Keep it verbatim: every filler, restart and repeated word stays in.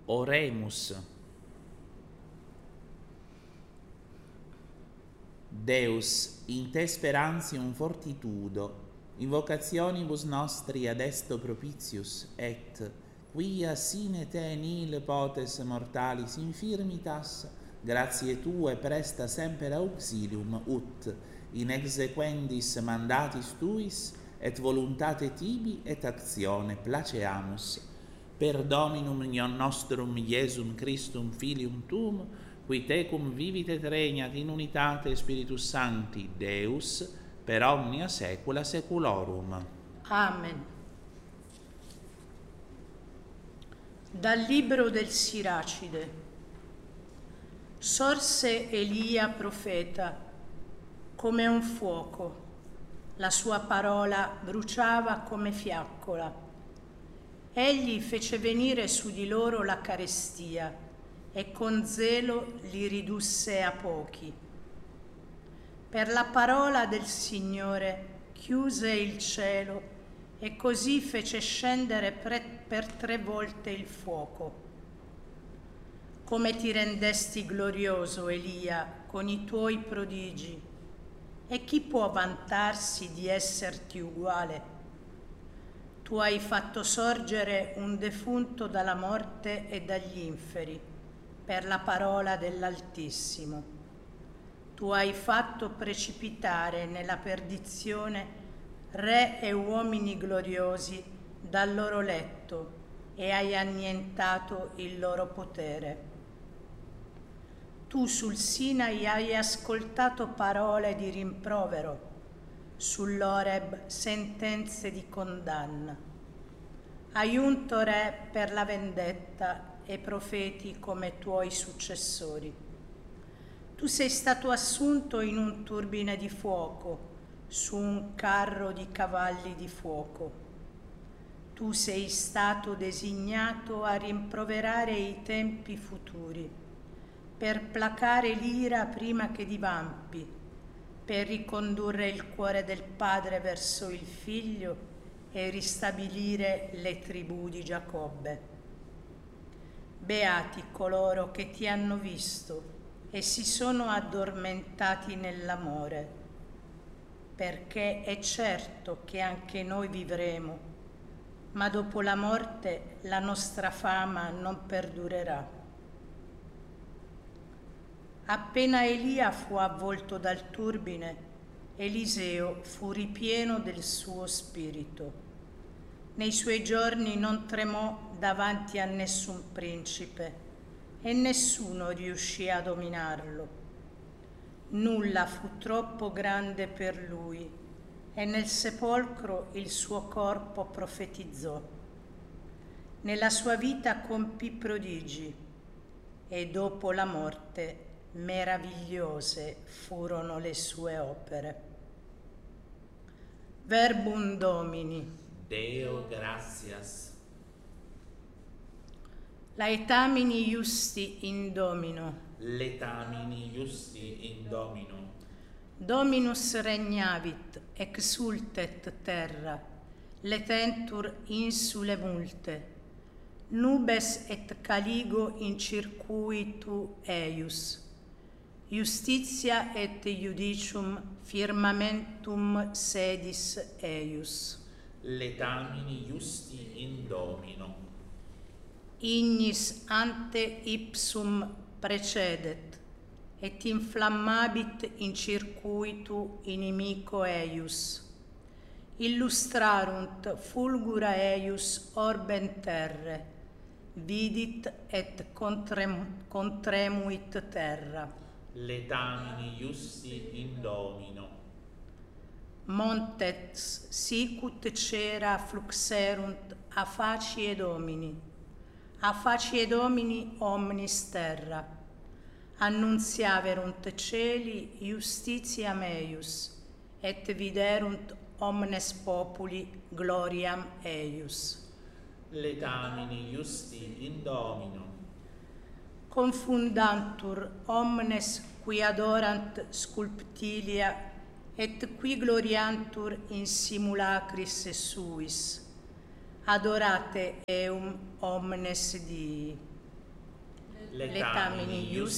Oremus. Deus, in te sperantium fortitudo, invocationibus nostri ad esto propitius, et, quia sine te nihil potes mortalis infirmitas, gratiae tue presta semper auxilium, ut, in exequendis mandatis tuis, et voluntate tibi et actione placeamus, per Dominum nostrum Iesum Christum Filium tuum, qui tecum vivit et regnat in unitate Spiritus Sancti, Deus, per omnia saecula saeculorum. Amen. Dal libro del Siracide. Sorse Elia profeta come un fuoco, la sua parola bruciava come fiaccola. Egli fece venire su di loro la carestia e con zelo li ridusse a pochi. Per la parola del Signore chiuse il cielo e così fece scendere pre- per tre volte il fuoco. Come ti rendesti glorioso, Elia, con i tuoi prodigi, e chi può vantarsi di esserti uguale? Tu hai fatto sorgere un defunto dalla morte e dagli inferi, per la parola dell'Altissimo. Tu hai fatto precipitare nella perdizione re e uomini gloriosi dal loro letto e hai annientato il loro potere. Tu sul Sinai hai ascoltato parole di rimprovero, sull'Oreb sentenze di condanna. Hai unto re per la vendetta e profeti come tuoi successori. Tu sei stato assunto in un turbine di fuoco, su un carro di cavalli di fuoco. Tu sei stato designato a rimproverare i tempi futuri, per placare l'ira prima che divampi, per ricondurre il cuore del padre verso il figlio e ristabilire le tribù di Giacobbe. Beati coloro che ti hanno visto e si sono addormentati nell'amore, perché è certo che anche noi vivremo, ma dopo la morte la nostra fama non perdurerà. Appena Elia fu avvolto dal turbine, Eliseo fu ripieno del suo spirito. Nei suoi giorni non tremò davanti a nessun principe e nessuno riuscì a dominarlo. Nulla fu troppo grande per lui e nel sepolcro il suo corpo profetizzò. Nella sua vita compì prodigi e dopo la morte meravigliose furono le sue opere. Verbum Domini. Deo gratias. Laetamini iusti in Domino. Letamini iusti in Domino. Dominus regnavit, exultet terra, letentur insule multe. Nubes et caligo in circuitu eius. Justitia et judicium firmamentum sedis eius. Letamini iusti in Domino. Ignis ante ipsum precedet, et inflammabit in circuitu inimico eius. Illustrarunt fulgura eius orben terre, vidit et contrem, contremuit terra. Letamini iusti in Domino. Montes sicut cera fluxerunt a facie Domini, a facie Domini omnis terra. Annunziaverunt celi justitiam eius, et viderunt omnes populi gloriam eius. Letamini iusti in Domino. Confundantur omnes qui adorant sculptilia et qui gloriantur in simulacris suis. Adorate eum omnes Dii. letamini ius